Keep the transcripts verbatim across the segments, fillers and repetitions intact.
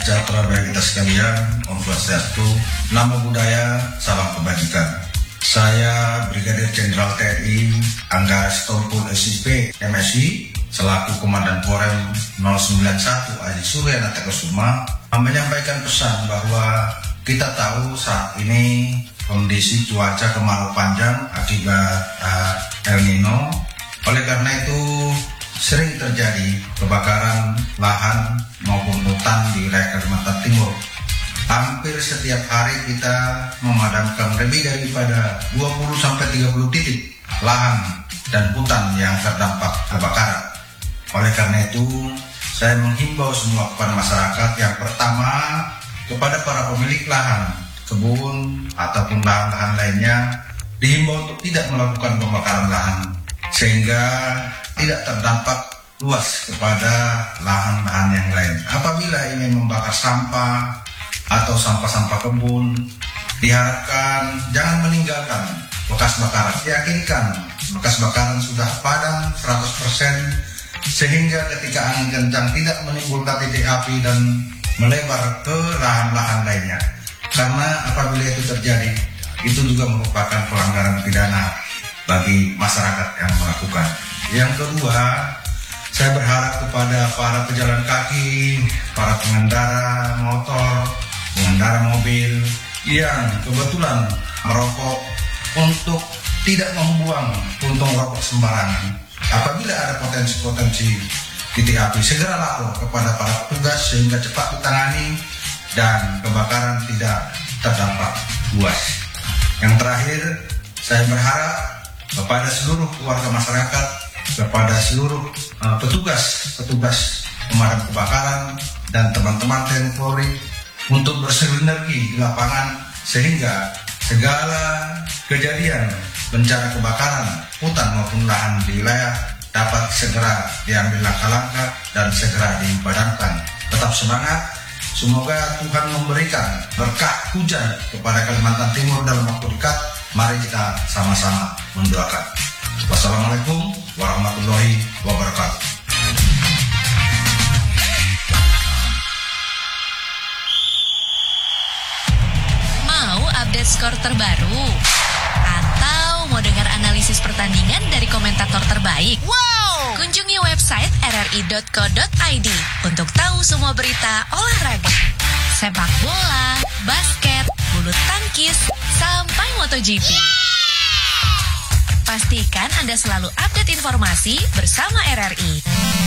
sejahtera bagi kita sekalian, Om Swastiastu, Namo Buddhaya, Salam Kebajikan. Saya Brigadir Jenderal T N I Anggas Tompul S I P M S I selaku Komandan Korem nol sembilan satu Aji Surya Natakusuma menyampaikan pesan bahwa kita tahu saat ini kondisi cuaca kemarau panjang akibat uh, El Nino. Oleh karena itu sering terjadi kebakaran lahan maupun hutan di wilayah Kalimantan Timur. Hampir setiap hari kita memadamkan lebih daripada dua puluh sampai tiga puluh titik lahan dan hutan yang terdampak kebakaran. Oleh karena itu, saya menghimbau semua kepada masyarakat, yang pertama kepada para pemilik lahan, kebun ataupun lahan-lahan lainnya, dihimbau untuk tidak melakukan pembakaran lahan sehingga tidak terdampak luas kepada lahan-lahan yang lain. Apabila ingin membakar sampah atau sampah-sampah kebun, diharapkan jangan meninggalkan bekas bakaran. Yakinkan bekas bakaran sudah padam seratus persen sehingga ketika angin kencang tidak menimbulkan titik api dan melebar ke lahan-lahan lainnya. Karena apabila itu terjadi, itu juga merupakan pelanggaran pidana bagi masyarakat yang melakukan. Yang kedua, saya berharap kepada para pejalan kaki, para pengendara motor, pengendara mobil yang kebetulan merokok untuk tidak membuang puntung rokok sembarangan. Apabila ada potensi-potensi titik api, segera lapor kepada para petugas sehingga cepat ditangani dan kebakaran tidak terdampak luas. Yang terakhir, saya berharap kepada seluruh keluarga masyarakat, kepada seluruh uh, petugas petugas pemadam kebakaran dan teman-teman T N I Polri untuk bersinergi di lapangan sehingga segala kejadian bencana kebakaran hutan maupun lahan di wilayah dapat segera diambil langkah-langkah dan segera dipadamkan. Tetap semangat, semoga Tuhan memberikan berkah hujan kepada Kalimantan Timur dalam waktu dekat. Mari kita sama-sama mendoakan. Wassalamualaikum warahmatullahi wabarakatuh. Mau update skor terbaru? Atau mau dengar analisis pertandingan dari komentator terbaik? Wow! Kunjungi website r r i dot co dot i d untuk tahu semua berita olahraga. Sepak bola, basket, bulu tangkis, sampai MotoGP. Pastikan Anda selalu update informasi bersama R R I.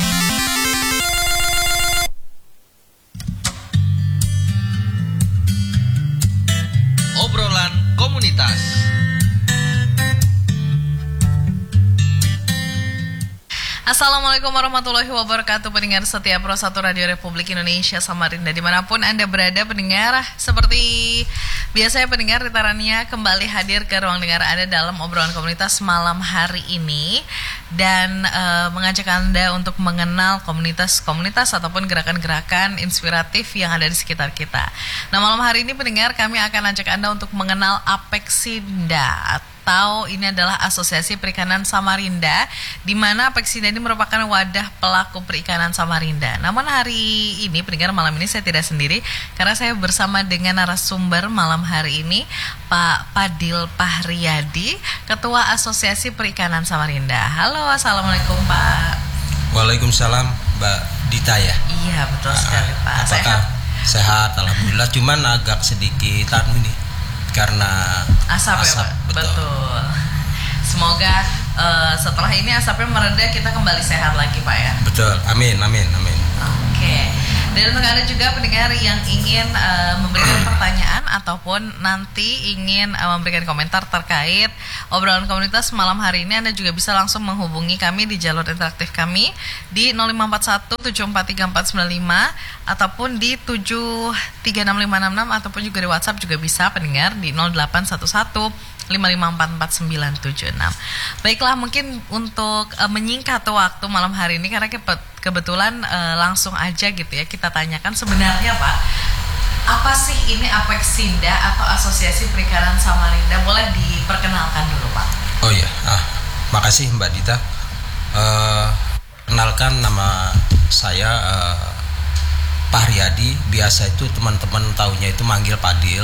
Obrolan komunitas. Assalamualaikum warahmatullahi wabarakatuh, pendengar setia Pro satu Radio Republik Indonesia Samarinda dimanapun Anda berada pendengar. Seperti biasanya pendengar, Ritarania kembali hadir ke ruang dengar Anda dalam obrolan komunitas malam hari ini dan uh, mengajak Anda untuk mengenal komunitas-komunitas ataupun gerakan-gerakan inspiratif yang ada di sekitar kita. Nah, malam hari ini pendengar, kami akan ajak Anda untuk mengenal Apexinda, atau ini adalah Asosiasi Perikanan Samarinda, di mana Apexinda ini merupakan wadah pelaku perikanan Samarinda. Namun hari ini, pendengar, malam ini saya tidak sendiri karena saya bersama dengan narasumber malam hari ini, Pak Padil Pahriyadi, Ketua Asosiasi Perikanan Samarinda. Halo, assalamualaikum Pak. Waalaikumsalam Mbak Dita ya. Iya, betul sekali Pak. Apakah sehat? Sehat, alhamdulillah. Cuman agak sedikit anu ini karena asap, asap ya Pak? Betul. Betul. Semoga uh, setelah ini asapnya mereda, kita kembali sehat lagi Pak ya. Betul, amin, amin, amin. Oke. Dan untuk Anda juga pendengar yang ingin uh, memberikan pertanyaan ataupun nanti ingin uh, memberikan komentar terkait obrolan komunitas malam hari ini, Anda juga bisa langsung menghubungi kami di jalur interaktif kami di nol lima empat satu tujuh empat tiga empat sembilan lima ataupun di tujuh tiga enam lima enam enam ataupun juga di WhatsApp juga bisa pendengar di nol delapan satu satu lima lima empat empat sembilan tujuh enam. Baiklah, mungkin untuk uh, menyingkat waktu malam hari ini karena ke- kebetulan uh, langsung aja gitu ya kita tanyakan sebenarnya Pak, apa sih ini Apexinda atau Asosiasi Perikanan Samarinda? Boleh diperkenalkan dulu Pak. Oh iya, ah, makasih Mbak Dita. Uh, kenalkan nama saya uh, Pak Haryadi, biasa itu teman-teman taunya itu manggil Padil.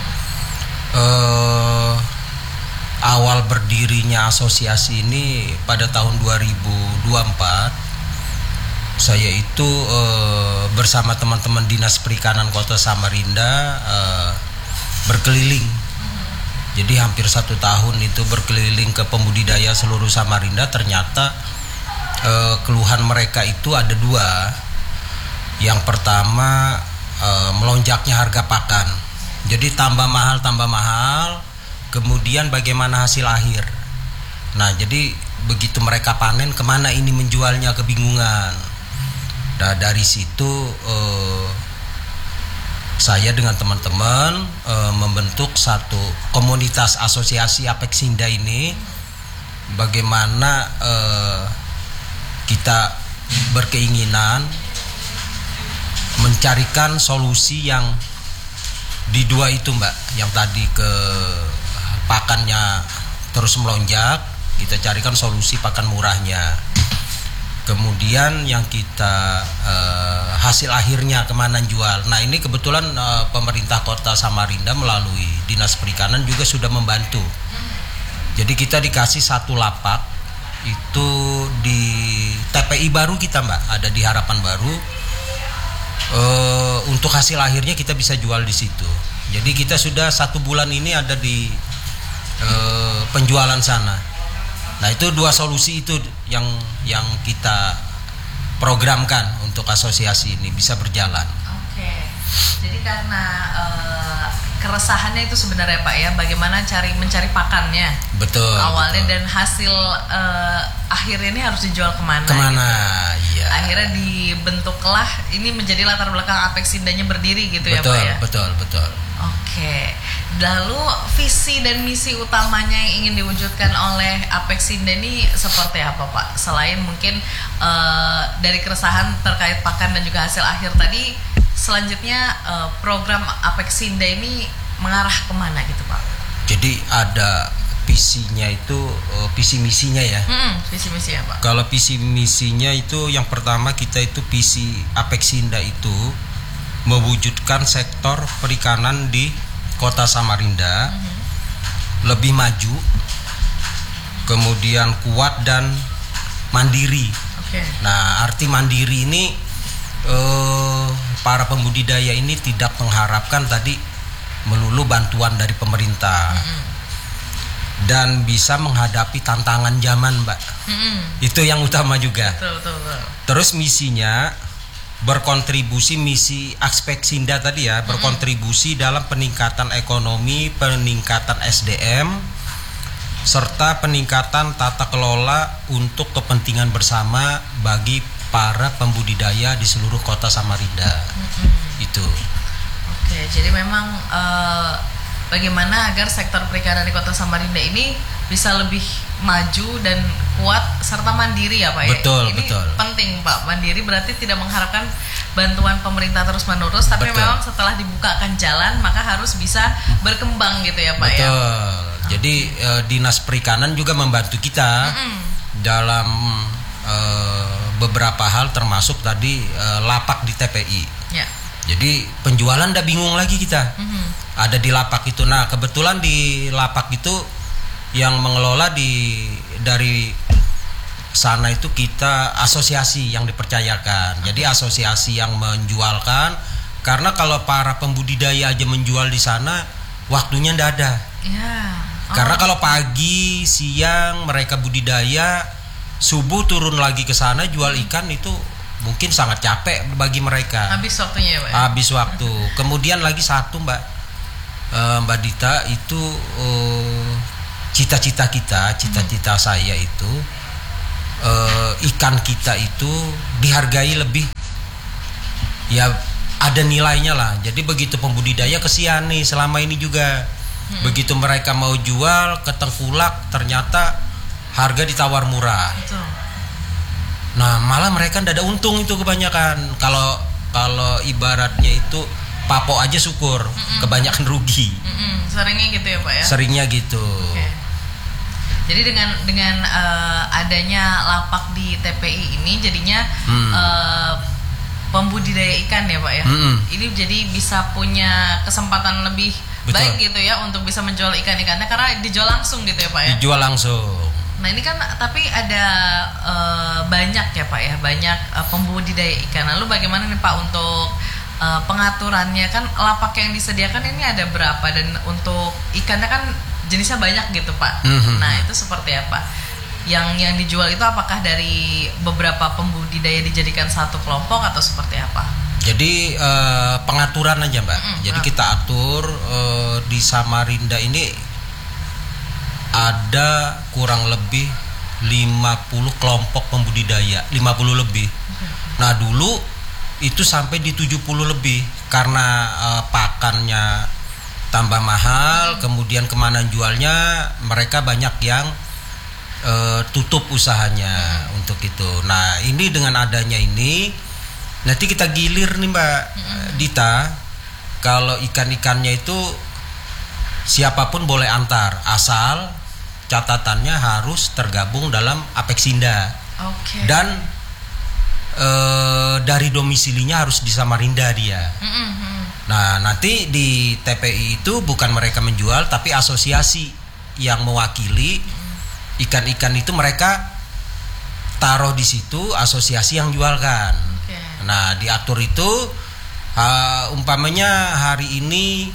Uh, awal berdirinya asosiasi ini pada tahun dua ribu dua puluh empat, saya itu uh, bersama teman-teman Dinas Perikanan Kota Samarinda uh, berkeliling. Jadi hampir satu tahun itu berkeliling ke pembudidaya seluruh Samarinda. Ternyata uh, keluhan mereka itu ada dua. Yang pertama uh, melonjaknya harga pakan. Jadi tambah mahal tambah mahal. Kemudian bagaimana hasil akhir. Nah jadi begitu mereka panen, kemana ini menjualnya, kebingungan. Nah dari situ uh, saya dengan teman-teman uh, membentuk satu komunitas asosiasi Apexinda ini. Bagaimana uh, kita berkeinginan mencarikan solusi yang di dua itu Mbak, yang tadi ke pakannya terus melonjak, kita carikan solusi pakan murahnya. Kemudian yang kita eh, hasil akhirnya kemana jual. Nah ini kebetulan eh, pemerintah Kota Samarinda melalui Dinas Perikanan juga sudah membantu. Jadi kita dikasih satu lapak itu di T P I baru kita Mbak, ada di Harapan Baru. Uh, untuk hasil akhirnya kita bisa jual di situ. Jadi kita sudah satu bulan ini ada di uh, penjualan sana. Nah itu dua solusi itu yang yang kita programkan untuk asosiasi ini bisa berjalan. Oke. Jadi karena uh, keresahannya itu sebenarnya Pak ya, bagaimana cari mencari pakannya. Betul. Awalnya betul. Dan hasil uh, akhirnya ini harus dijual kemana? Kemana? Gitu. Iya. Akhirnya dibentuklah ini menjadi latar belakang Apexindanya berdiri gitu betul, ya Pak ya. Betul betul. Oke. Lalu visi dan misi utamanya yang ingin diwujudkan oleh Apexinda ini seperti apa Pak? Selain mungkin uh, dari keresahan terkait pakan dan juga hasil akhir tadi, selanjutnya uh, program Apexinda ini mengarah kemana gitu Pak? Jadi ada visinya itu, uh, visi misinya ya. Hmm, visi misinya Pak. Kalau visi misinya itu yang pertama kita itu visi Apexinda itu mewujudkan sektor perikanan di Kota Samarinda mm-hmm. lebih maju, kemudian kuat dan mandiri. Okay. Nah, arti mandiri ini eh, para pembudidaya ini tidak mengharapkan tadi melulu bantuan dari pemerintah mm-hmm. dan bisa menghadapi tantangan zaman, Mbak. Mm-hmm. Itu yang utama juga. Betul, betul, betul. Terus misinya berkontribusi, misi Apexinda tadi ya, berkontribusi dalam peningkatan ekonomi, peningkatan S D M, serta peningkatan tata kelola untuk kepentingan bersama bagi para pembudidaya di seluruh Kota Samarinda. Mm-hmm. Itu. Oke, jadi memang uh, bagaimana agar sektor perikanan di Kota Samarinda ini bisa lebih maju dan kuat serta mandiri ya Pak ya. Betul, ini betul. Penting Pak, mandiri berarti tidak mengharapkan bantuan pemerintah terus menerus, tapi betul. Memang setelah dibukakan jalan maka harus bisa berkembang gitu ya Pak. Betul. Ya. Jadi eh, Dinas Perikanan juga membantu kita mm-hmm. dalam eh, beberapa hal, termasuk tadi eh, lapak di T P I. Ya. Jadi penjualan udah bingung lagi kita. Mm-hmm. Ada di lapak itu. Nah, kebetulan di lapak itu yang mengelola di dari sana itu kita asosiasi yang dipercayakan. Jadi asosiasi yang menjualkan, karena kalau para pembudidaya aja menjual di sana waktunya ndak ada. Ya. Oh. Karena kalau pagi, siang mereka budidaya, subuh turun lagi ke sana jual ikan, itu mungkin sangat capek bagi mereka. Habis waktunya ya Pak. Habis waktu. Kemudian lagi satu Mbak, uh, Mbak Dita itu uh, cita-cita kita, cita-cita hmm. saya itu uh, ikan kita itu dihargai lebih, ya ada nilainya lah. Jadi begitu pembudidaya kesian nih selama ini juga, hmm. begitu mereka mau jual ke tengkulak ternyata harga ditawar murah. Betul. Nah malah mereka ndak ada untung itu kebanyakan. Kalau kalau ibaratnya itu papo aja syukur, mm-mm. kebanyakan rugi. Mm-mm. Seringnya gitu ya Pak ya? Seringnya gitu. Okay. Jadi dengan dengan uh, adanya lapak di T P I ini jadinya hmm. uh, pembudidaya ikan ya Pak ya. Mm-mm. Ini jadi bisa punya kesempatan lebih Betul. baik gitu ya untuk bisa menjual ikan-ikannya karena dijual langsung gitu ya Pak ya. Dijual langsung. Nah ini kan tapi ada uh, banyak ya Pak ya, banyak uh, pembudidaya ikan. Lalu bagaimana nih Pak untuk uh, pengaturannya, kan lapak yang disediakan ini ada berapa dan untuk ikannya kan jenisnya banyak gitu Pak. Mm-hmm. Nah itu seperti apa? Yang yang dijual itu apakah dari beberapa pembudidaya dijadikan satu kelompok atau seperti apa? Jadi uh, pengaturan aja Mbak. Mm-hmm. Jadi kita atur uh, di Samarinda ini ada kurang lebih lima puluh kelompok pembudidaya, lima puluh lebih. Nah dulu itu sampai di tujuh puluh lebih karena uh, pakannya tambah mahal, kemudian kemana jualnya mereka banyak yang uh, tutup usahanya untuk itu. Nah ini dengan adanya ini nanti kita gilir nih Mbak Dita, kalau ikan-ikannya itu siapapun boleh antar, asal catatannya harus tergabung dalam Apexinda. Oke. Dan e, dari domisilinya harus di Samarinda dia. Mm-hmm. Nah nanti di T P I itu bukan mereka menjual, tapi asosiasi yang mewakili ikan-ikan itu mereka taruh di situ, asosiasi yang jualkan. Okay. Nah diatur itu uh, umpamanya hari ini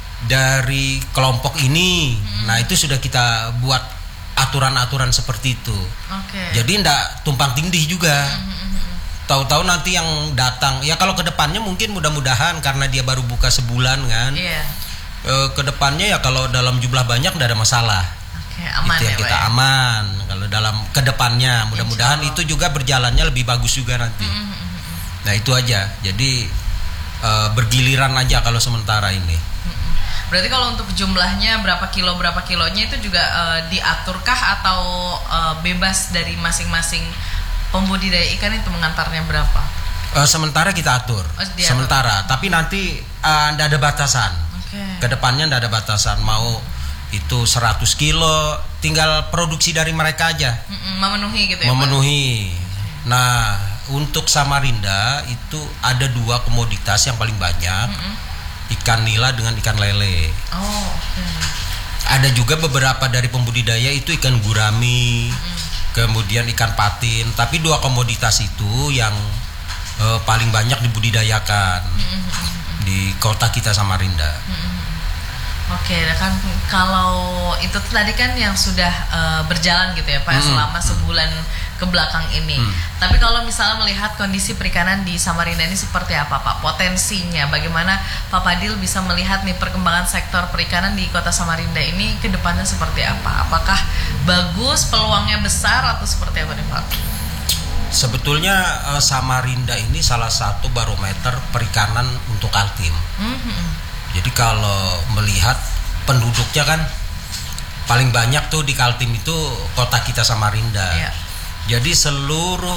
dari kelompok ini, hmm. nah itu sudah kita buat aturan-aturan seperti itu. Okay. Jadi ndak tumpang tindih juga. Hmm. Tahu-tahu nanti yang datang, ya kalau kedepannya mungkin mudah-mudahan karena dia baru buka sebulan kan, yeah. e, kedepannya ya kalau dalam jumlah banyak ndak ada masalah. Okay, aman itu yang ya, kita ya? aman. Kalau dalam kedepannya mudah-mudahan itu juga berjalannya lebih bagus juga nanti. Hmm. Nah itu aja. Jadi e, bergiliran aja kalau sementara ini. Berarti kalau untuk jumlahnya berapa kilo berapa kilonya itu juga uh, diaturkah atau uh, bebas dari masing-masing pembudidaya ikan itu mengantarnya berapa? Uh, sementara kita atur. Oh, sementara, tapi nanti uh, ndak ada batasan. Okay. Kedepannya ndak ada batasan. Mau itu seratus kilo, tinggal produksi dari mereka aja. Mm-mm, memenuhi gitu ya. Memenuhi. Pak? Nah, untuk Samarinda itu ada dua komoditas yang paling banyak. Mm-mm. Ikan nila dengan ikan lele. Oh, okay. Ada juga beberapa dari pembudidaya itu ikan gurami, mm. kemudian ikan patin. Tapi dua komoditas itu yang uh, paling banyak dibudidayakan mm-hmm. di kota kita Samarinda. Mm-hmm. Oke, okay, kan kalau itu tadi kan yang sudah uh, berjalan gitu ya Pak mm-hmm. selama sebulan ke belakang ini. Hmm. Tapi kalau misalnya melihat kondisi perikanan di Samarinda ini seperti apa Pak? Potensinya bagaimana Pak Padil bisa melihat nih perkembangan sektor perikanan di kota Samarinda ini ke depannya seperti apa? Apakah bagus, peluangnya besar atau seperti apa nih Pak? Sebetulnya uh, Samarinda ini salah satu barometer perikanan untuk Kaltim. Mm-hmm. Jadi kalau melihat penduduknya kan paling banyak tuh di Kaltim itu kota kita Samarinda. Yeah. Jadi seluruh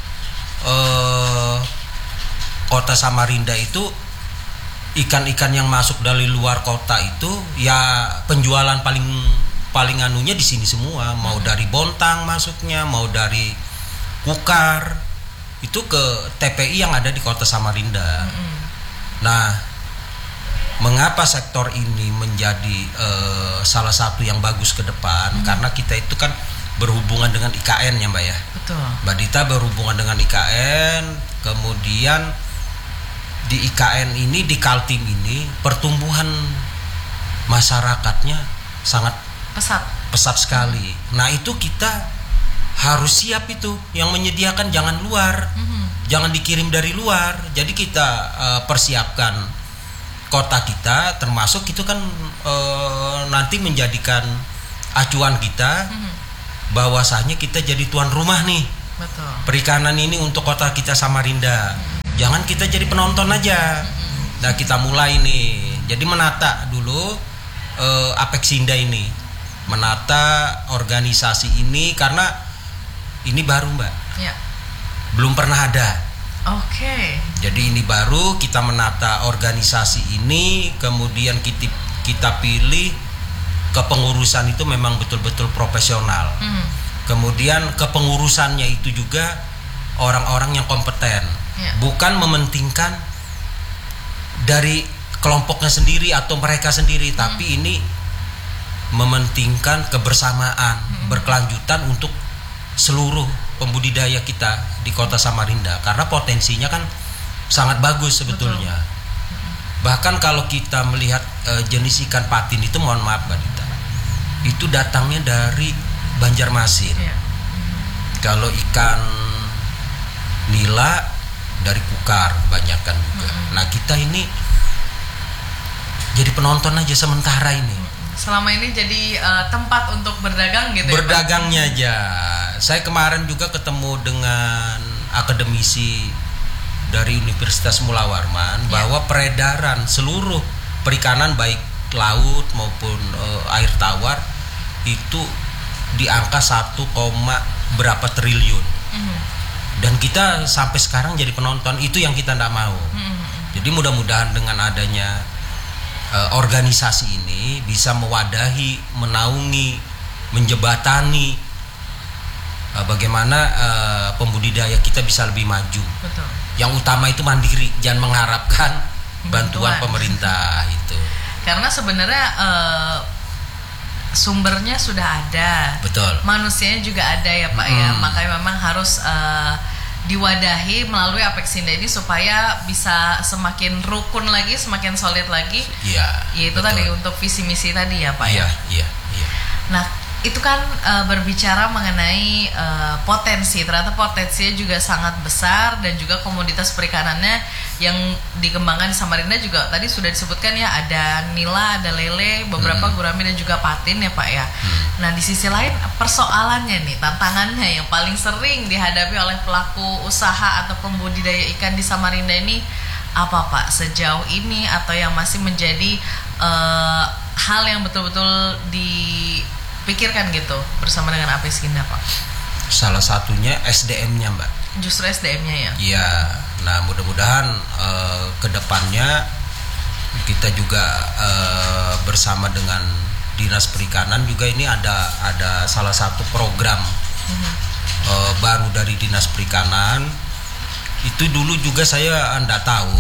uh, kota Samarinda itu ikan-ikan yang masuk dari luar kota itu ya penjualan paling paling anunya di sini semua, mau dari Bontang masuknya, mau dari Kukar itu ke T P I yang ada di kota Samarinda. Mm-hmm. Nah, mengapa sektor ini menjadi uh, salah satu yang bagus ke depan? Mm-hmm. Karena kita itu kan berhubungan dengan I K N ya Mbak ya. Betul. Mbak Dita berhubungan dengan I K N, kemudian di I K N ini, di Kaltim ini pertumbuhan masyarakatnya sangat pesat pesat sekali. Nah itu kita harus siap itu, yang menyediakan jangan luar, mm-hmm. jangan dikirim dari luar. Jadi kita uh, persiapkan kota kita, termasuk itu kan uh, nanti menjadikan acuan kita. Mm-hmm. Bahwasanya kita jadi tuan rumah nih. Betul. Perikanan ini untuk kota kita Samarinda. Mm-hmm. Jangan kita jadi penonton aja. Mm-hmm. Nah kita mulai nih. Jadi menata dulu uh, Apexinda ini, menata organisasi ini karena ini baru Mbak. Ya. Belum pernah ada. Oke. Okay. Jadi ini baru kita menata organisasi ini, kemudian kita kita pilih kepengurusan itu memang betul-betul profesional. Mm. Kemudian kepengurusannya itu juga orang-orang yang kompeten. Ya. bukan mementingkan dari kelompoknya sendiri atau mereka sendiri, hmm. tapi ini mementingkan kebersamaan hmm. berkelanjutan untuk seluruh pembudidaya kita di Kota Samarinda, karena potensinya kan sangat bagus sebetulnya. Betul. Bahkan kalau kita melihat e, jenis ikan patin itu, mohon maaf Mbak Dita, itu datangnya dari Banjarmasin. Ya. Kalau ikan nila dari Kukar kebanyakan juga. Hmm. Nah kita ini jadi penonton aja sementara ini. Selama ini jadi uh, tempat untuk berdagang gitu. Berdagangnya ya, aja. Saya kemarin juga ketemu dengan akademisi dari Universitas Mula Warman, ya. bahwa peredaran seluruh perikanan baik laut maupun uh, air tawar itu di angka satu, berapa triliun. Hmm. Dan kita sampai sekarang jadi penonton, itu yang kita tidak mau. Hmm. Jadi mudah-mudahan dengan adanya uh, organisasi ini bisa mewadahi, menaungi, menjebatani uh, bagaimana uh, pembudidaya kita bisa lebih maju. Betul. Yang utama itu mandiri, jangan mengharapkan bantuan, bantuan pemerintah itu. Karena sebenarnya uh, sumbernya sudah ada, betul. Manusianya juga ada ya Pak hmm. ya, makanya memang harus uh, diwadahi melalui Apexinda ini supaya bisa semakin rukun lagi, semakin solid lagi. Iya. Ya itu betul. Tadi untuk visi misi tadi ya Pak ya. Iya, iya, iya. Nah itu kan uh, berbicara mengenai uh, potensi, ternyata potensinya juga sangat besar dan juga komoditas perikanannya yang dikembangkan di Samarinda juga tadi sudah disebutkan ya, ada nila, ada lele, beberapa hmm. gurami dan juga patin ya Pak ya. Hmm. Nah di sisi lain persoalannya nih, tantangannya yang paling sering dihadapi oleh pelaku usaha atau pembudidaya ikan di Samarinda ini apa Pak sejauh ini, atau yang masih menjadi uh, hal yang betul-betul dipikirkan gitu bersama dengan Apexinda Pak? Salah satunya S D M-nya Mbak. Justru S D M-nya ya? Iya. Nah mudah-mudahan uh, ke depannya kita juga uh, bersama dengan Dinas Perikanan juga ini ada ada salah satu program mm-hmm. uh, baru dari Dinas Perikanan. Itu dulu juga saya anda tahu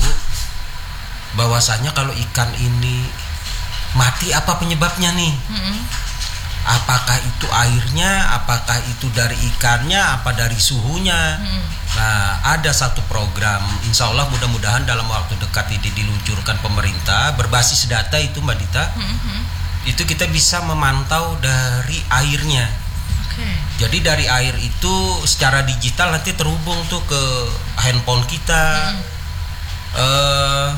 bahwasanya kalau ikan ini mati apa penyebabnya nih? Mm-hmm. Apakah itu airnya, apakah itu dari ikannya, apa dari suhunya? Hmm. Nah, ada satu program, insya Allah mudah-mudahan dalam waktu dekat ini diluncurkan pemerintah berbasis data itu Mbak Dita. Hmm. Itu kita bisa memantau dari airnya. Okay. Jadi dari air itu secara digital nanti terhubung tuh ke handphone kita. Hmm. Uh,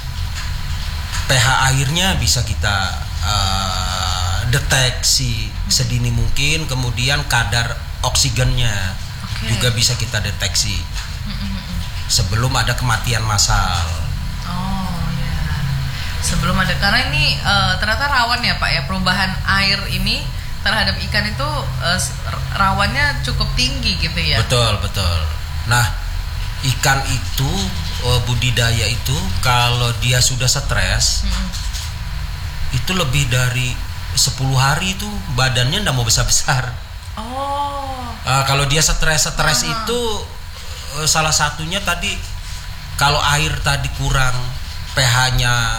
pH airnya bisa kita uh, deteksi sedini mungkin, kemudian kadar oksigennya okay. juga bisa kita deteksi sebelum ada kematian massal. Oh ya, sebelum ada, karena ini uh, ternyata rawan ya Pak ya, perubahan air ini terhadap ikan itu uh, rawannya cukup tinggi gitu ya. Betul betul. Nah ikan itu uh, budidaya itu kalau dia sudah stres hmm. itu lebih dari sepuluh hari itu badannya ndak mau besar-besar. Oh. Uh, kalau dia stres-stres uh-huh. itu uh, salah satunya tadi kalau air tadi kurang, pH-nya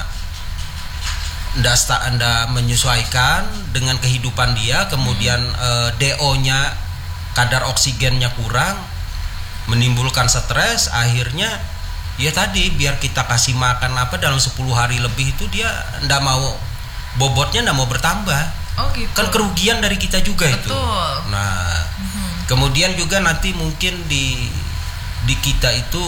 ndak ndak menyesuaikan dengan kehidupan dia, kemudian hmm. uh, D O-nya, kadar oksigennya kurang, menimbulkan stres, akhirnya ya tadi biar kita kasih makan apa dalam sepuluh hari lebih itu dia ndak mau, bobotnya nggak mau bertambah. Oh gitu. Kan kerugian dari kita juga. Betul. Itu. Nah, mm-hmm. kemudian juga nanti mungkin di di kita itu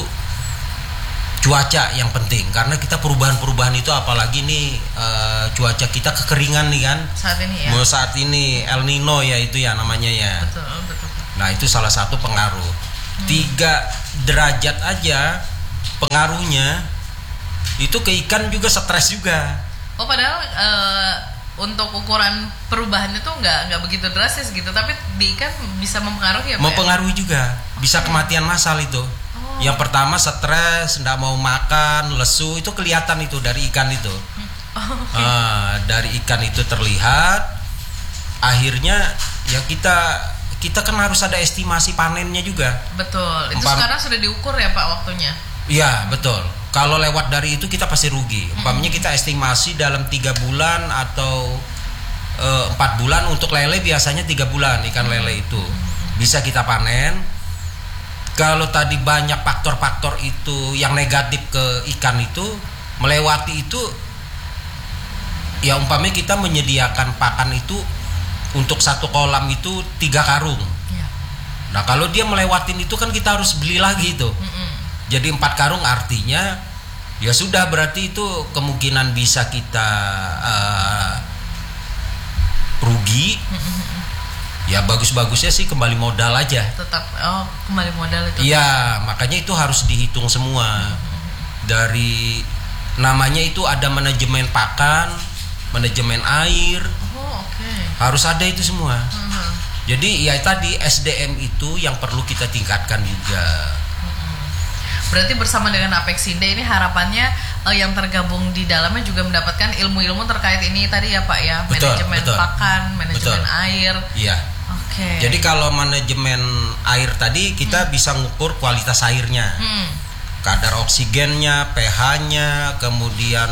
cuaca yang penting, karena kita perubahan-perubahan itu apalagi nih uh, cuaca kita kekeringan nih kan. Saat ini ya. Mau saat ini El Nino ya itu ya namanya ya. Betul, betul. Nah itu salah satu pengaruh. Hmm. Tiga derajat aja pengaruhnya itu ke ikan juga stres juga. Oh padahal uh, untuk ukuran perubahannya tuh nggak nggak begitu drastis gitu, tapi di ikan bisa mempengaruhi ya Pak? Mempengaruhi juga, bisa kematian massal itu. Oh. Yang pertama stres, nggak mau makan, lesu, itu kelihatan itu dari ikan itu. Oh, okay. uh, dari ikan itu terlihat. Akhirnya ya kita kita kan harus ada estimasi panennya juga. Betul. Itu Empat, sekarang sudah diukur ya Pak waktunya? Iya betul. Kalau lewat dari itu kita pasti rugi. Umpamanya kita estimasi dalam tiga bulan atau empat e, bulan, untuk lele biasanya tiga bulan ikan lele itu bisa kita panen. Kalau tadi banyak faktor-faktor itu yang negatif ke ikan itu melewati itu, ya umpamanya kita menyediakan pakan itu untuk satu kolam itu tiga karung. Ya. Nah kalau dia melewatin itu kan kita harus beli lagi itu. Mm-mm. Jadi empat karung, artinya ya sudah, berarti itu kemungkinan bisa kita uh, rugi. Ya bagus-bagusnya sih kembali modal aja. Tetap oh kembali modal itu. Iya, makanya itu harus dihitung semua. Dari namanya itu ada manajemen pakan, manajemen air. Oh, oke. Okay. Harus ada itu semua. Uh-huh. Jadi ya tadi S D M itu yang perlu kita tingkatkan juga. Berarti bersama dengan Apexindo ini harapannya uh, yang tergabung di dalamnya juga mendapatkan ilmu-ilmu terkait ini tadi ya Pak ya, betul, manajemen betul. pakan, manajemen betul. air. Iya. Oke. Okay. Jadi kalau manajemen air tadi kita hmm. bisa ngukur kualitas airnya, hmm. kadar oksigennya, pH-nya, kemudian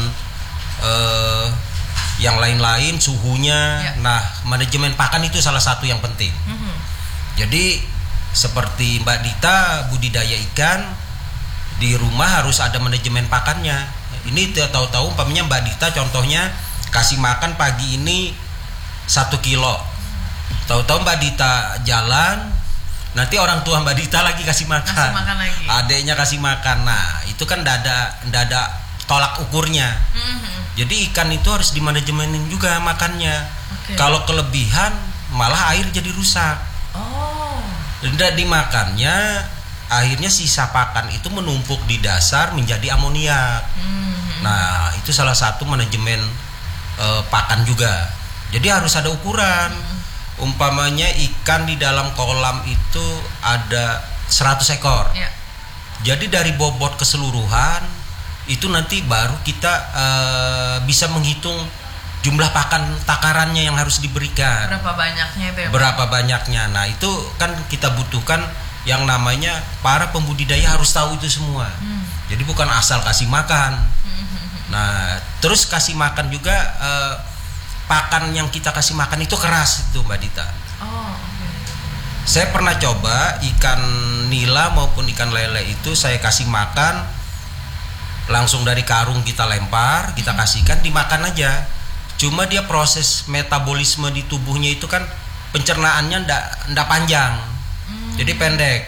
uh, yang lain-lain, suhunya. Ya. Nah, manajemen pakan itu salah satu yang penting. Hmm. Jadi seperti Mbak Dita budidaya ikan, di rumah harus ada manajemen pakannya. Ini tahu-tahu umpamanya Mbak Dita contohnya kasih makan pagi ini satu kilo. Tahu-tahu Mbak Dita jalan, nanti orang tua Mbak Dita lagi kasih makan. Kasih makan lagi. Adeknya kasih makan. Nah, itu kan ndak ada ndak ada tolak ukurnya. Mm-hmm. Jadi ikan itu harus dimanajemenin juga makannya. Okay. Kalau kelebihan malah air jadi rusak. Oh. Ndak dimakannya, akhirnya sisa pakan itu menumpuk di dasar menjadi amoniak. Mm-hmm. Nah, itu salah satu manajemen e, pakan juga. Jadi harus ada ukuran. Mm-hmm. Umpamanya ikan di dalam kolam itu ada seratus ekor. Yeah. Jadi dari bobot keseluruhan itu nanti baru kita e, bisa menghitung jumlah pakan takarannya yang harus diberikan. Berapa banyaknya itu ya? Berapa banyaknya. Nah, itu kan kita butuhkan yang namanya para pembudidaya harus tahu itu semua. Hmm. Jadi bukan asal kasih makan. Hmm. Nah, terus kasih makan juga eh, pakan yang kita kasih makan itu keras itu Mbak Dita. Oh, okay. Saya pernah coba ikan nila maupun ikan lele itu saya kasih makan langsung dari karung, kita lempar, kita hmm. kasihkan, dimakan aja. Cuma dia proses metabolisme di tubuhnya itu kan pencernaannya ndak ndak panjang. Jadi pendek,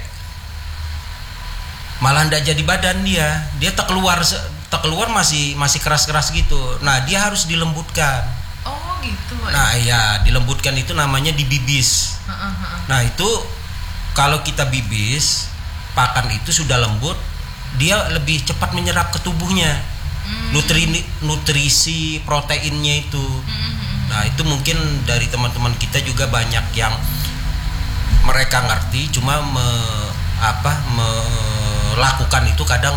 malah ndak jadi badan dia, dia tak keluar tak keluar masih masih keras-keras gitu. Nah dia harus dilembutkan. Oh gitu. Nah iya, dilembutkan itu namanya dibibis. Uh-huh. Nah itu kalau kita bibis, pakan itu sudah lembut, dia lebih cepat menyerap ke tubuhnya. Hmm. Nutri nutrisi proteinnya itu. Hmm. Nah itu mungkin dari teman-teman kita juga banyak yang mereka ngerti, cuma me, apa melakukan itu kadang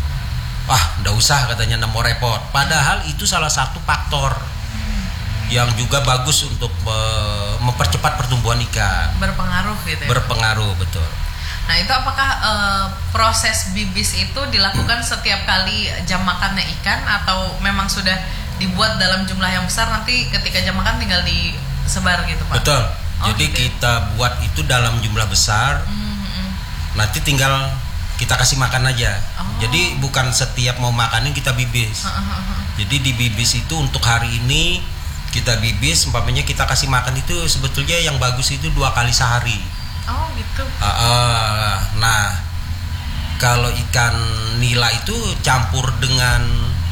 ah nggak usah katanya, nggak mau repot. Padahal itu salah satu faktor yang juga bagus untuk me, mempercepat pertumbuhan ikan. Berpengaruh gitu ya? Berpengaruh, betul. Nah itu apakah e, proses bibis itu dilakukan setiap kali jam makannya ikan, atau memang sudah dibuat dalam jumlah yang besar, nanti ketika jam makan tinggal disebar gitu Pak? Betul. Oh, jadi gitu. Kita buat itu dalam jumlah besar, mm-hmm. nanti tinggal kita kasih makan aja. Oh. Jadi bukan setiap mau makanin kita bibis. Uh-huh. Jadi di bibis itu untuk hari ini kita bibis, umpamanya kita kasih makan itu sebetulnya yang bagus itu dua kali sehari. Oh gitu. Uh, uh, nah kalau ikan nila itu campur dengan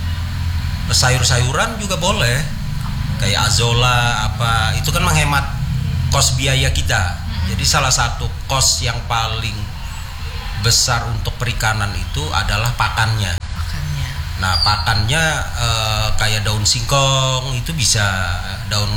sayur-sayuran juga boleh, kayak azola apa, itu kan menghemat kos biaya kita. Mm-hmm. Jadi salah satu kos yang paling besar untuk perikanan itu adalah pakannya. Pakannya. Nah pakannya e, kayak daun singkong itu bisa, daun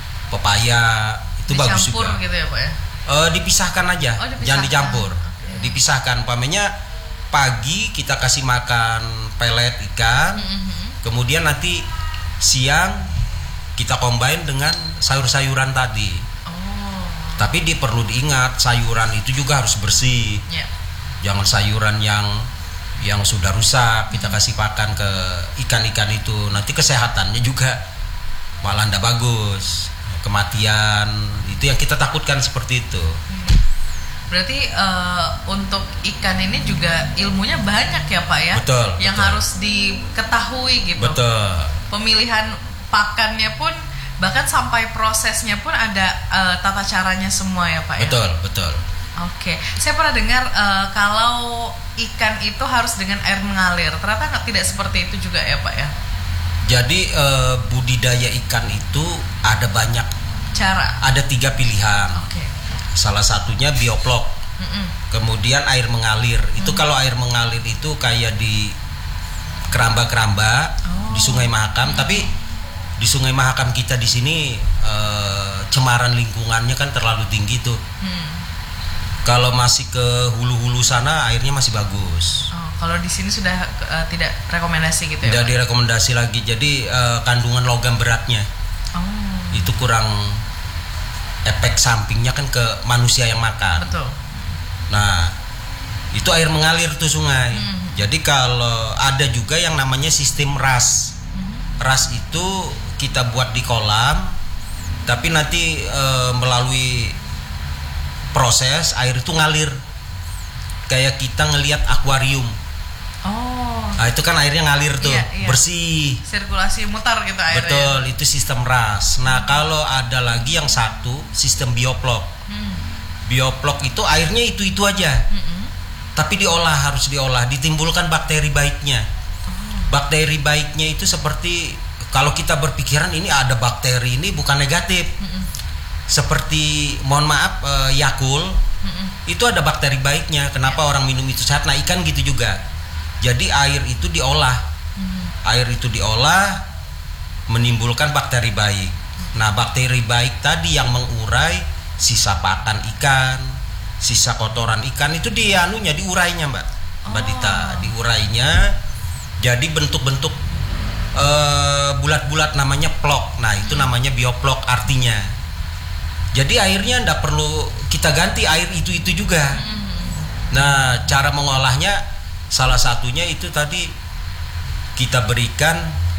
pepaya itu dicampur bagus juga. Gitu ya Pak ya? E, dipisahkan aja, oh, dipisahkan. Jangan dicampur. Okay. Dipisahkan. Umpamanya pagi kita kasih makan pelet ikan, mm-hmm. kemudian nanti siang kita combine dengan sayur-sayuran tadi. Tapi dia perlu diingat, sayuran itu juga harus bersih. Yeah. Jangan sayuran yang yang sudah rusak kita kasih pakan ke ikan-ikan itu, nanti kesehatannya juga malah tidak bagus, kematian. Itu yang kita takutkan seperti itu. Berarti uh, untuk ikan ini juga ilmunya banyak ya Pak ya? Betul. Yang betul. harus diketahui gitu. Betul. Pemilihan pakannya pun, bahkan sampai prosesnya pun ada uh, tata caranya semua ya Pak ya? Betul, betul. Oke, saya pernah dengar uh, kalau ikan itu harus dengan air mengalir. Ternyata tidak seperti itu juga ya Pak ya? Jadi uh, budidaya ikan itu ada banyak cara. Ada tiga pilihan. Oke. Salah satunya bioplok. Mm-mm. Kemudian air mengalir. Itu Mm. kalau air mengalir itu kayak di keramba-keramba Oh. di Sungai Mahakam. Mm. Tapi di Sungai Mahakam kita di sini uh, cemaran lingkungannya kan terlalu tinggi tuh. Mm. Kalau masih ke hulu-hulu sana airnya masih bagus. Oh, kalau di sini sudah uh, tidak rekomendasi gitu ya? Tidak direkomendasi lagi. Jadi uh, kandungan logam beratnya Oh. itu kurang, efek sampingnya kan ke manusia yang makan. Betul. Nah, itu air mengalir tuh sungai. Mm. Jadi kalau ada juga yang namanya sistem ras. Mm. Ras itu kita buat di kolam, tapi nanti uh, melalui proses air itu ngalir kayak kita ngelihat akuarium. Oh. Nah itu kan airnya ngalir tuh, Iya, iya. bersih. Sirkulasi mutar gitu airnya. Betul, itu sistem ras. Nah kalau ada lagi yang satu sistem bioplok. Hmm. Bioplok itu airnya itu itu aja, Mm-mm. tapi diolah, harus diolah, ditimbulkan bakteri baiknya. Oh. Bakteri baiknya itu seperti kalau kita berpikiran ini ada bakteri ini bukan negatif. Mm-mm. Seperti mohon maaf eh, Yakult. Mm-mm. Itu ada bakteri baiknya. Kenapa orang minum itu sehat? Nah ikan gitu juga. Jadi air itu diolah, Mm. air itu diolah menimbulkan bakteri baik. Nah bakteri baik tadi yang mengurai sisa pakan ikan, sisa kotoran ikan itu dianunya diurainya mbak, mbak Oh. Dita, diurainya. Jadi bentuk-bentuk uh, bulat-bulat namanya plok. Nah itu namanya bioplok artinya. Jadi airnya ndak perlu kita ganti air itu-itu juga. Nah, cara mengolahnya salah satunya itu tadi kita berikan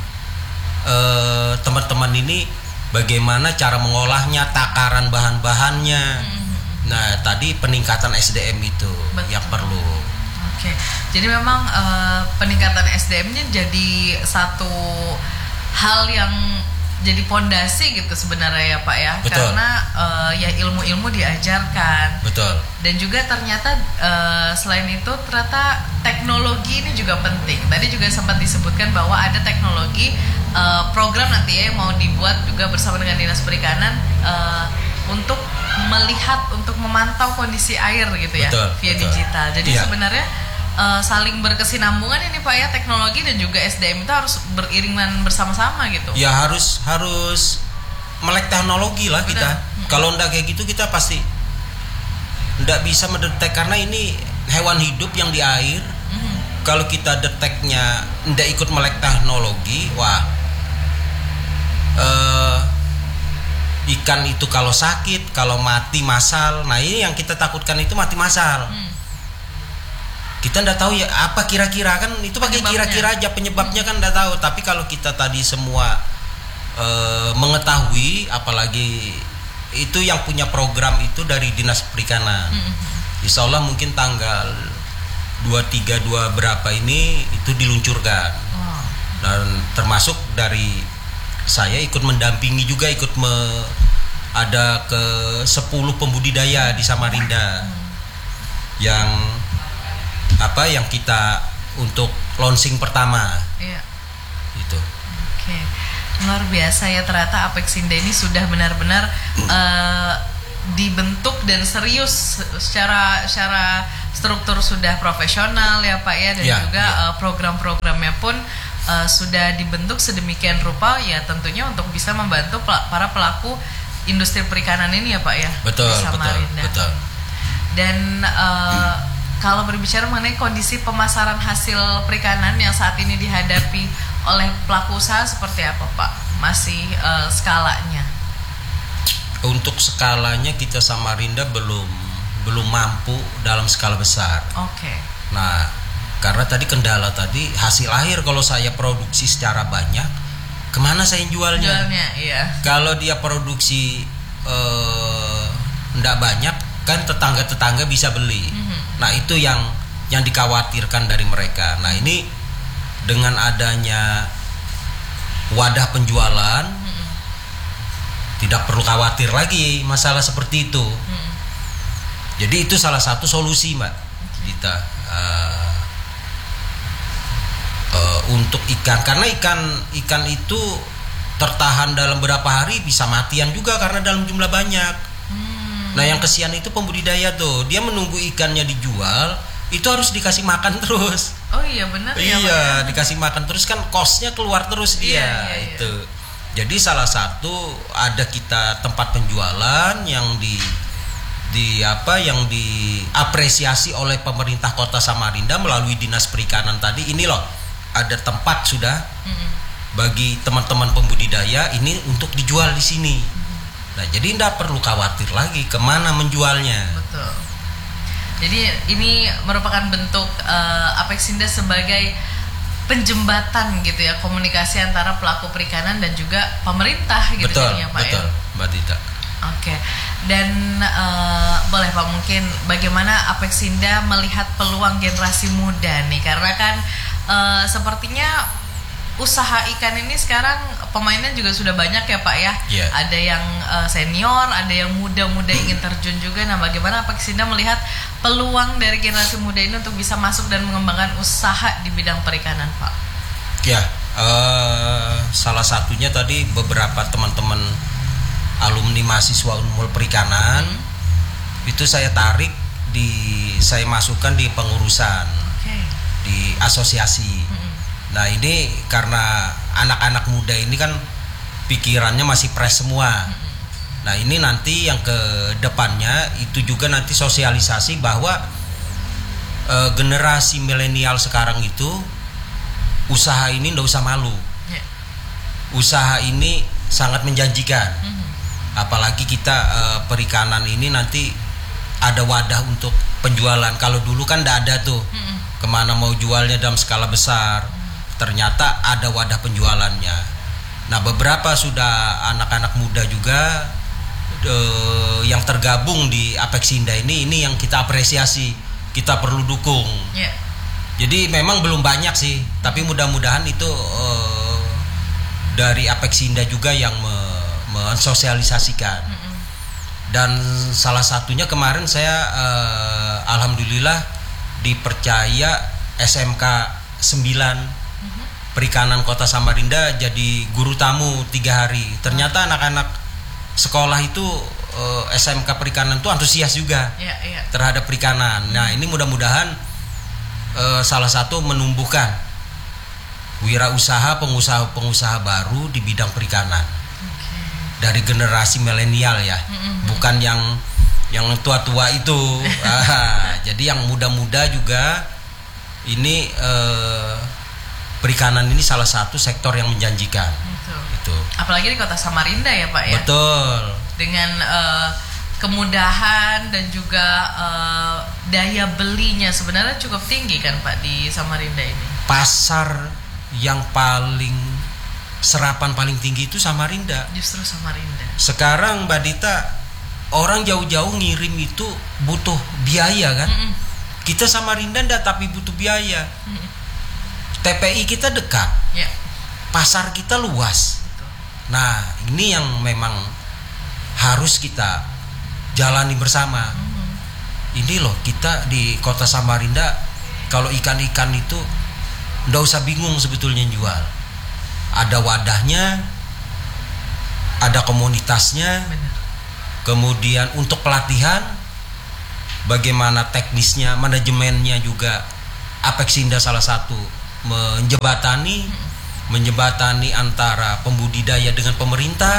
eh, teman-teman ini bagaimana cara mengolahnya, takaran bahan-bahannya. Nah, tadi peningkatan S D M itu Betul. yang perlu. Oke, jadi memang eh, peningkatan S D M-nya jadi satu hal yang jadi pondasi gitu sebenarnya ya Pak ya. Betul. Karena uh, ya ilmu-ilmu diajarkan. Betul. Dan juga ternyata uh, selain itu ternyata teknologi ini juga penting. Tadi juga sempat disebutkan bahwa ada teknologi uh, program nanti ya yang mau dibuat juga bersama dengan Dinas Perikanan uh, untuk melihat, untuk memantau kondisi air gitu ya. Betul, via betul. digital. Jadi Iya. sebenarnya uh, saling berkesinambungan ini Pak ya, teknologi dan juga S D M itu harus beriringan bersama-sama gitu. Ya harus harus melek teknologi lah kita. Benar. Kalau ndak kayak gitu kita pasti ndak bisa mendetek karena ini hewan hidup yang di air. Mhm. Kalau kita deteknya ndak ikut melek teknologi, wah eh, ikan itu kalau sakit, kalau mati massal. Nah ini yang kita takutkan itu mati massal. Hmm. Kita ndak tahu ya apa kira-kira kan itu pakai Penyebabnya. kira-kira aja penyebabnya kan ndak tahu. Tapi kalau kita tadi semua eh, mengetahui, apalagi itu yang punya program itu dari Dinas Perikanan. Mhm. Insya Allah mungkin tanggal dua puluh tiga dua berapa ini itu diluncurkan. Wow. Dan termasuk dari saya ikut mendampingi juga, ikut me, ada ke sepuluh pembudidaya di Samarinda yang apa yang kita untuk launching pertama Iya. itu. Oke, luar biasa ya, ternyata Apexinda ini sudah benar-benar eh, dibentuk dan serius secara secara struktur sudah profesional ya Pak ya, dan Ya, juga ya. eh, program-programnya pun eh, sudah dibentuk sedemikian rupa ya, tentunya untuk bisa membantu pel- para pelaku industri perikanan ini ya Pak ya. Betul, di betul, Samarinda. betul. Dan eh, kalau berbicara mengenai kondisi pemasaran hasil perikanan yang saat ini dihadapi oleh pelaku usaha seperti apa Pak? Masih eh, skalanya? Untuk skalanya kita Samarinda belum belum mampu dalam skala besar. Oke. Nah, Karena tadi kendala tadi hasil akhir kalau saya produksi secara banyak, kemana saya jualnya? Jualnya, iya. Kalau dia produksi eh, ndak banyak, kan tetangga-tetangga bisa beli. Mm-hmm. Nah itu yang yang dikhawatirkan dari mereka. Nah ini dengan adanya wadah penjualan, mm-hmm. tidak perlu khawatir lagi masalah seperti itu. Mm-hmm. Jadi itu salah satu solusi, Mbak Dita, uh, uh, untuk ikan. Karena ikan ikan itu tertahan dalam beberapa hari bisa matian juga karena dalam jumlah banyak. Mm. Nah yang kesian itu pembudidaya tuh, dia menunggu ikannya dijual, itu harus dikasih makan terus. Oh iya benar ya. Iya, dikasih makan terus kan cost-nya keluar terus dia. Iya, iya, itu. Iya. Jadi salah satu ada kita tempat penjualan yang di di apa yang diapresiasi oleh pemerintah Kota Samarinda melalui Dinas Perikanan tadi. Ini loh, ada tempat sudah mm-hmm. bagi teman-teman pembudidaya ini untuk dijual di sini. Mm-hmm. Nah, jadi tidak perlu khawatir lagi kemana menjualnya. Betul. Jadi ini merupakan bentuk uh, Apexindo sebagai penjembatan gitu ya, komunikasi antara pelaku perikanan dan juga pemerintah gitu jadinya Pak. Betul, ya? Mbak Dita. Oke, dan uh, boleh Pak mungkin bagaimana Apexindo melihat peluang generasi muda nih, karena kan uh, sepertinya usaha ikan ini sekarang pemainnya juga sudah banyak ya Pak ya. Yeah. Ada yang uh, senior, ada yang muda-muda ingin terjun juga. Nah, bagaimana Apexindo melihat peluang dari generasi muda ini untuk bisa masuk dan mengembangkan usaha di bidang perikanan, Pak? Ya, uh, salah satunya tadi beberapa teman-teman alumni mahasiswa Unmul Perikanan hmm. itu saya tarik di saya masukkan di pengurusan, okay. di asosiasi. Hmm. Nah ini karena anak-anak muda ini kan pikirannya masih fresh semua. Nah ini nanti yang ke depannya itu juga nanti sosialisasi bahwa e, generasi milenial sekarang itu usaha ini nggak usah malu. Usaha ini sangat menjanjikan. Apalagi kita e, perikanan ini nanti ada wadah untuk penjualan. Kalau dulu kan nggak ada tuh, kemana mau jualnya dalam skala besar. Ternyata ada wadah penjualannya. Nah beberapa sudah anak-anak muda juga eh, yang tergabung di Apexindo ini, ini yang kita apresiasi, kita perlu dukung. Yeah. Jadi memang belum banyak sih, tapi mudah-mudahan itu eh, dari Apexindo juga yang me- mensosialisasikan. Mm-hmm. Dan salah satunya kemarin saya eh, alhamdulillah dipercaya S M K sembilan Perikanan Kota Samarinda jadi guru tamu tiga hari. Ternyata anak-anak sekolah itu uh, S M K Perikanan itu antusias juga ya, ya. terhadap perikanan. Nah ini mudah-mudahan uh, salah satu menumbuhkan wirausaha pengusaha-pengusaha baru di bidang perikanan. Okay. Dari generasi milenial ya, mm-hmm. bukan yang yang tua-tua itu. ah, jadi yang muda-muda juga ini. Uh, Perikanan ini salah satu sektor yang menjanjikan. Betul. Itu. Apalagi di Kota Samarinda ya Pak ya. Betul. Dengan uh, kemudahan dan juga uh, daya belinya sebenarnya cukup tinggi kan Pak di Samarinda ini. Pasar yang paling serapan paling tinggi itu Samarinda. Justru Samarinda. Sekarang Mbak Dita, orang jauh-jauh ngirim itu butuh biaya kan? Mm-mm. Kita Samarinda enggak, tapi butuh biaya. Mm-mm. T P I kita dekat, ya. Pasar kita luas. Betul. Nah ini yang memang harus kita jalani bersama. Hmm. Ini loh kita di Kota Samarinda kalau ikan-ikan itu nggak usah bingung sebetulnya jual. Ada wadahnya, ada komunitasnya. Benar. Kemudian untuk pelatihan, bagaimana teknisnya, manajemennya juga Apexindo salah satu. menjebatani menjebatani antara pembudidaya dengan pemerintah,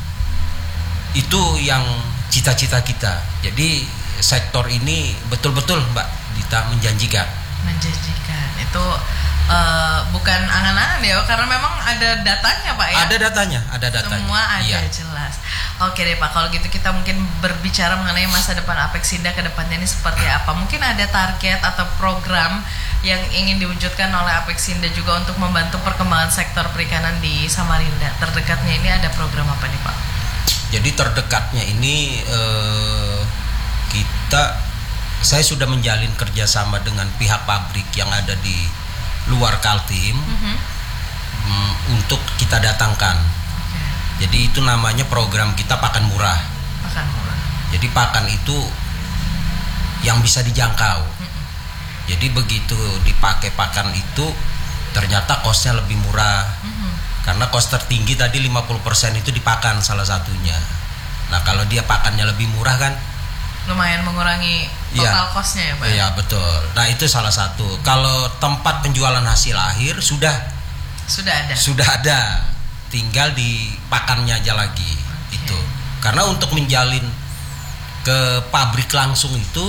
itu yang cita-cita kita. Jadi sektor ini betul-betul Mbak Dita menjanjikan. Menjanjikan itu uh, bukan angan-angan ya, karena memang ada datanya Pak ya. Ada datanya, ada datanya. Semua ada iya. Jelas. Oke deh Pak, kalau gitu kita mungkin berbicara mengenai masa depan Apexindo ke depannya ini seperti apa. Mungkin ada target atau program yang ingin diwujudkan oleh Apexinda juga untuk membantu perkembangan sektor perikanan di Samarinda? Terdekatnya ini ada program apa nih Pak? Jadi terdekatnya ini eh, kita, saya sudah menjalin kerjasama dengan pihak pabrik yang ada di luar Kaltim mm-hmm. um, untuk kita datangkan. Okay. Jadi itu namanya program kita pakan murah. Pakan murah. Jadi pakan itu yang bisa dijangkau. Mm-hmm. Jadi begitu dipakai pakan itu ternyata kosnya lebih murah. Mm-hmm. Karena kos tertinggi tadi lima puluh persen itu dipakan salah satunya. Nah kalau dia pakannya lebih murah kan lumayan mengurangi total kosnya ya Pak? Iya betul. Nah itu salah satu. Kalau tempat penjualan hasil akhir sudah Sudah ada? Sudah ada. Tinggal dipakannya aja lagi. Okay. Itu. Karena untuk menjalin ke pabrik langsung itu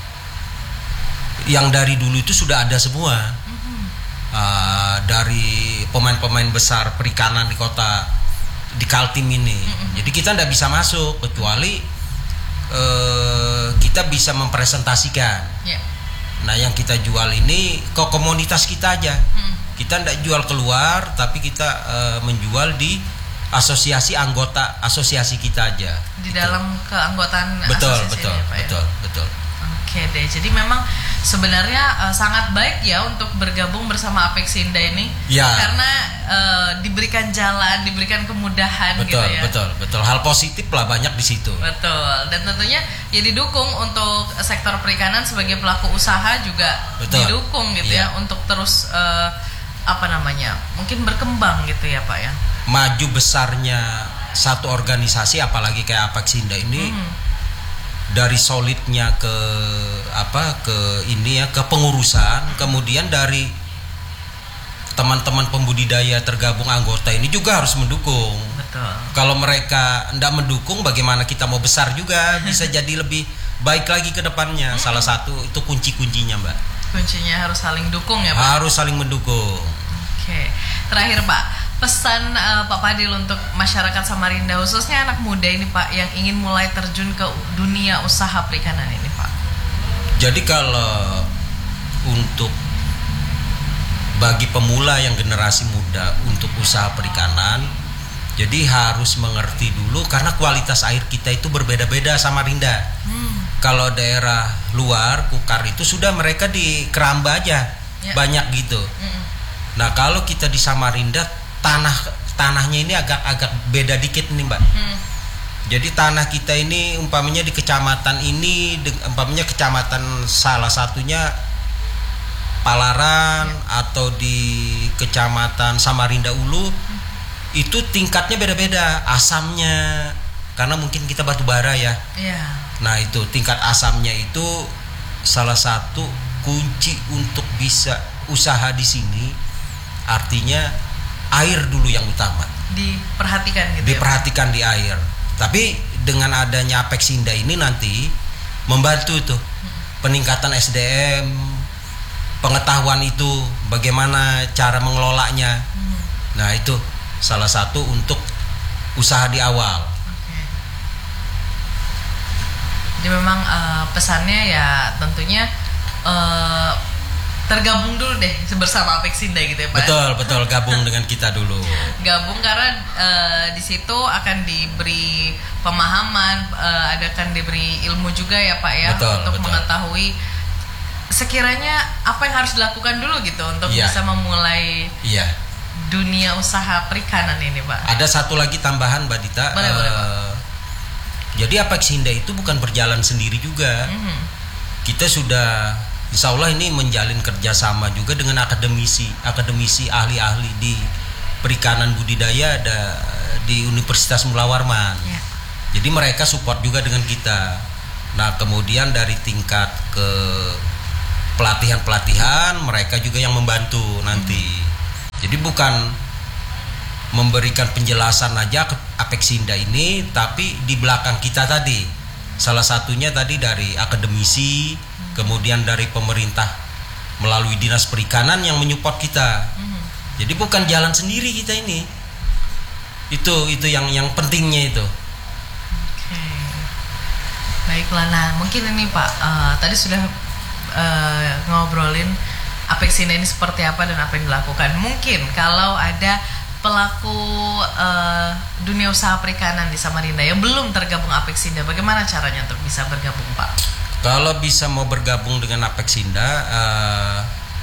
yang dari dulu itu sudah ada semua. Uh, dari pemain-pemain besar perikanan di kota di Kaltim ini. Mm-hmm. Jadi kita tidak bisa masuk kecuali uh, kita bisa mempresentasikan. Yeah. Nah yang kita jual ini ke komunitas kita aja. Mm. Kita tidak jual keluar, tapi kita uh, menjual di asosiasi anggota asosiasi kita aja. Di gitu. Dalam keanggotaan betul, asosiasi betul, ini, Pak, betul, ya? betul. Oke deh, jadi memang sebenarnya uh, sangat baik ya untuk bergabung bersama Apexinda ini, ya. Karena uh, diberikan jalan, diberikan kemudahan, betul, gitu ya. Betul, betul, hal positif lah banyak di situ. Betul, dan tentunya ya didukung untuk sektor perikanan sebagai pelaku usaha juga betul. Didukung gitu ya. ya untuk terus uh, apa namanya, mungkin berkembang gitu ya Pak ya. Maju besarnya satu organisasi, apalagi kayak Apexinda ini. Hmm. Dari solidnya ke apa ke ini ya ke pengurusan, kemudian dari teman-teman pembudidaya tergabung anggota ini juga harus mendukung. Betul. Kalau mereka tidak mendukung, bagaimana kita mau besar juga bisa jadi lebih baik lagi ke depannya. Hmm. Salah satu itu kunci-kuncinya Mbak. Kuncinya harus saling dukung ya Pak. Harus saling mendukung. Oke, terakhir Pak. Pesan uh, Pak Fadil untuk masyarakat Samarinda, khususnya anak muda ini Pak yang ingin mulai terjun ke dunia usaha perikanan ini Pak. Jadi kalau untuk bagi pemula yang generasi muda untuk usaha perikanan, jadi harus mengerti dulu karena kualitas air kita itu berbeda-beda Samarinda. Hmm. Kalau daerah luar Kukar itu sudah mereka di keramba aja ya. Banyak gitu. Hmm. Nah kalau kita di Samarinda tanah tanahnya ini agak-agak beda dikit nih Mbak. Hmm. Jadi tanah kita ini umpamanya di kecamatan ini, umpamanya kecamatan salah satunya Palaran ya. Atau di kecamatan Samarinda Ulu, hmm. itu tingkatnya beda-beda asamnya karena mungkin kita batu bara ya. Ya. Nah itu tingkat asamnya itu salah satu kunci untuk bisa usaha di sini, artinya air dulu yang utama. Diperhatikan gitu. Diperhatikan ya, di air. Tapi dengan adanya Apexinda ini nanti membantu tuh hmm. peningkatan S D M, pengetahuan itu bagaimana cara mengelolanya. Hmm. Nah itu salah satu untuk usaha di awal. Okay. Jadi memang uh, pesannya ya tentunya uh, tergabung dulu deh bersama Apexinda gitu ya Pak. Betul, betul, gabung dengan kita dulu. Gabung karena uh, di situ akan diberi pemahaman, uh, ada akan diberi ilmu juga ya Pak ya, betul, untuk betul. Mengetahui sekiranya apa yang harus dilakukan dulu gitu untuk ya. Bisa memulai ya. Dunia usaha perikanan ini Pak. Ada satu lagi tambahan Mbak Dita. Boleh, uh, boleh, Pak. Jadi Apexinda itu bukan berjalan sendiri juga. Mm-hmm. Kita sudah Insya Allah ini menjalin kerjasama juga dengan akademisi, akademisi ahli-ahli di perikanan budidaya ada di Universitas Mula Warman. Ya. Jadi mereka support juga dengan kita. Nah kemudian dari tingkat ke pelatihan-pelatihan mereka juga yang membantu nanti. Hmm. Jadi bukan memberikan penjelasan aja ke Apexinda ini, tapi di belakang kita tadi salah satunya tadi dari akademisi. Kemudian dari pemerintah melalui dinas perikanan yang menyupport kita. Mm-hmm. Jadi bukan jalan sendiri kita ini. Itu itu yang yang pentingnya itu. Oke. Okay. Baiklah, nah mungkin ini Pak uh, tadi sudah uh, ngobrolin Apeksida ini seperti apa dan apa yang dilakukan. Mungkin kalau ada pelaku uh, dunia usaha perikanan di Samarinda yang belum tergabung Apeksida, bagaimana caranya untuk bisa bergabung, Pak? Kalau bisa mau bergabung dengan Apeksida, uh,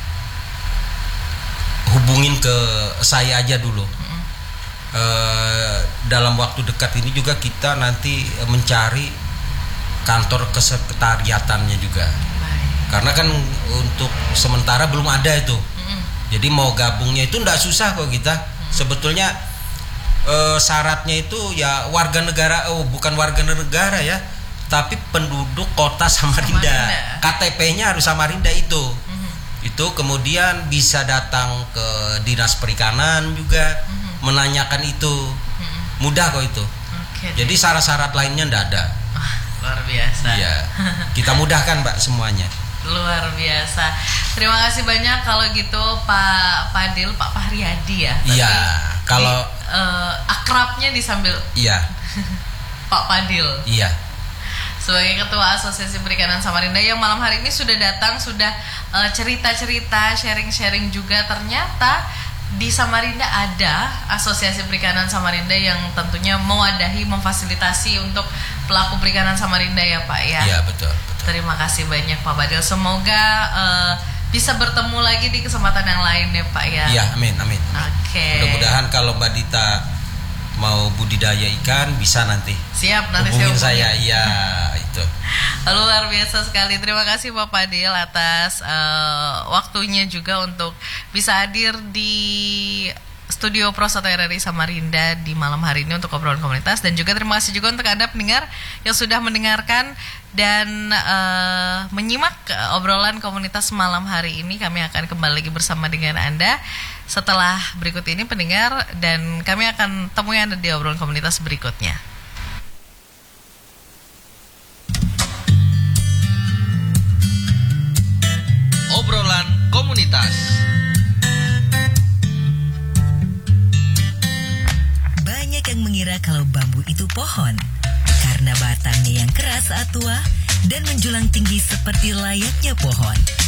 hubungin ke saya aja dulu. Mm-hmm. uh, dalam waktu dekat ini juga kita nanti mencari kantor kesekretariatannya juga. Baik. Karena kan untuk sementara belum ada itu. Mm-hmm. Jadi mau gabungnya itu enggak susah kok kita. Mm-hmm. Sebetulnya uh, syaratnya itu ya warga negara, oh bukan warga negara ya, tapi penduduk kota Samarinda. Samarinda. K T P-nya harus Samarinda itu. Mm-hmm. Itu kemudian bisa datang ke Dinas Perikanan juga, mm-hmm. menanyakan itu. Mm-hmm. Mudah kok itu. Okay, jadi deh. Syarat-syarat lainnya enggak ada. Oh, luar biasa. Iya. Kita mudahkan, Mbak, semuanya. Luar biasa. Terima kasih banyak kalau gitu Pak Fadil, Pak Fahriyadi ya. Iya. Kalau di, uh, akrabnya disambil. Iya. Pak Fadil. Iya. Sebagai Ketua Asosiasi Perikanan Samarinda yang malam hari ini sudah datang, sudah uh, cerita-cerita, sharing-sharing juga. Ternyata di Samarinda ada Asosiasi Perikanan Samarinda yang tentunya mewadahi, memfasilitasi untuk pelaku perikanan Samarinda ya Pak ya. Iya betul, betul. Terima kasih banyak Pak Fadil. Semoga uh, bisa bertemu lagi di kesempatan yang lain ya Pak ya. Iya, amin, amin. Oke. Okay. Mudah-mudahan kalau Mbak Dita mau budidaya ikan bisa nanti. Siap, nanti hubungin saya. Iya, itu. Luar biasa sekali. Terima kasih Pak Fadil atas uh, waktunya juga untuk bisa hadir di studio Pro satu R R I Samarinda di malam hari ini untuk obrolan komunitas, dan juga terima kasih juga untuk Anda pendengar yang sudah mendengarkan dan uh, menyimak obrolan komunitas malam hari ini. Kami akan kembali lagi bersama dengan Anda setelah berikut ini pendengar, dan kami akan temui Anda di obrolan komunitas berikutnya. Obrolan komunitas. Banyak yang mengira kalau bambu itu pohon karena batangnya yang keras saat tua dan menjulang tinggi seperti layaknya pohon.